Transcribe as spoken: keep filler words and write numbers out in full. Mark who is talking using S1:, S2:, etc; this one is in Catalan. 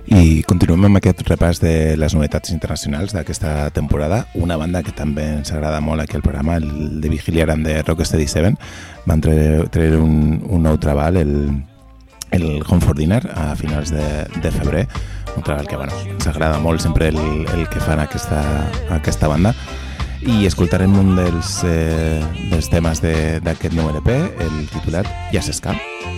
S1: I continuem amb aquest repàs de les novetats internacionals d'aquesta temporada. Una banda que també ens agrada molt aquí al programa, el de Vigiliaran de Rocksteady Seven, van treure un, un nou treball, el, el Home for Dinner, a finals de, de febrer. Un treball que bueno, ens agrada molt sempre el, el que fan aquesta, aquesta banda. I escoltarem un dels, eh, dels temes d'aquest nou L P, el titulat Ja s'escap.